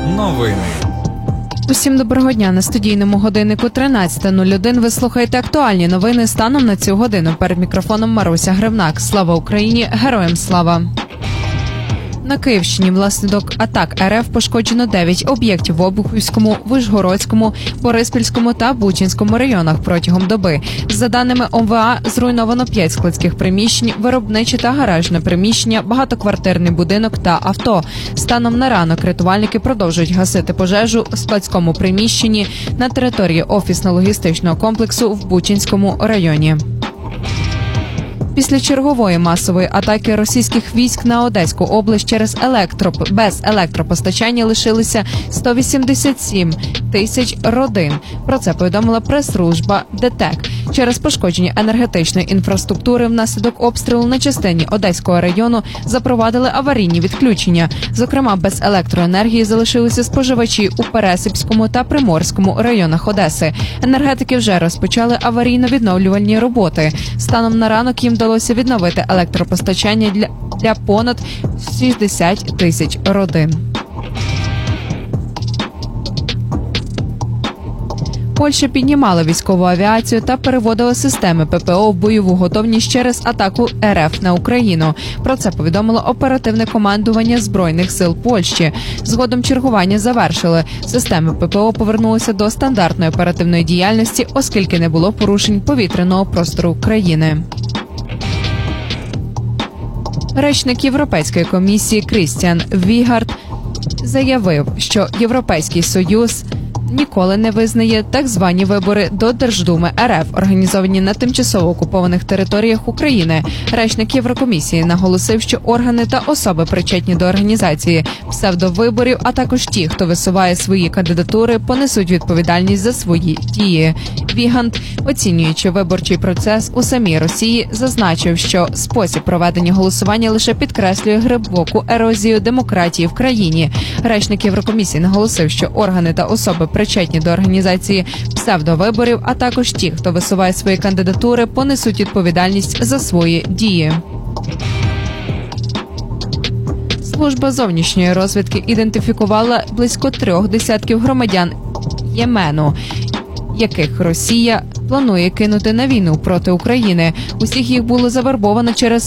Новини. Усім доброго дня. На студійному годиннику 13:01 ви слухаєте актуальні новини станом на цю годину. Перед мікрофоном Маруся Гривнак. Слава Україні! Героям слава! На Київщині внаслідок атак РФ пошкоджено 9 об'єктів в Обухівському, Вишгородському, Бориспільському та Бучанському районах протягом доби. За даними ОМВА, зруйновано 5 складських приміщень, виробниче та гаражне приміщення, багатоквартирний будинок та авто. Станом на ранок рятувальники продовжують гасити пожежу в складському приміщенні на території офісно-логістичного комплексу в Бучанському районі. Після чергової масової атаки російських військ на Одеську область без електропостачання лишилися 187 тисяч родин. Про це повідомила прес-служба ДТЕК. Через пошкодження енергетичної інфраструктури внаслідок обстрілу на частині Одеського району запровадили аварійні відключення. Зокрема, без електроенергії залишилися споживачі у Пересипському та Приморському районах Одеси. Енергетики вже розпочали аварійно-відновлювальні роботи. Станом на ранок їм вдалося відновити електропостачання для понад 60 тисяч родин. Польща піднімала військову авіацію та переводила системи ППО в бойову готовність через атаку РФ на Україну. Про це повідомило оперативне командування Збройних сил Польщі. Згодом чергування завершили. Системи ППО повернулися до стандартної оперативної діяльності, оскільки не було порушень повітряного простору країни. Речник Європейської комісії Крістіан Вігард заявив, що Європейський Союз ніколи не визнає так звані вибори до Держдуми РФ, організовані на тимчасово окупованих територіях України. Речник Єврокомісії наголосив, що органи та особи, причетні до організації псевдовиборів, а також ті, хто висуває свої кандидатури, понесуть відповідальність за свої дії. Вігант, оцінюючи виборчий процес у самій Росії, зазначив, що спосіб проведення голосування лише підкреслює глибоку ерозію демократії в країні. Речник Єврокомісії наголосив, що органи та особи, причетні до організації псевдовиборів, а також ті, хто висуває свої кандидатури, понесуть відповідальність за свої дії. Служба зовнішньої розвідки ідентифікувала близько 3 десятків громадян Ємену, яких Росія планує кинути на війну проти України. Усіх їх було завербовано через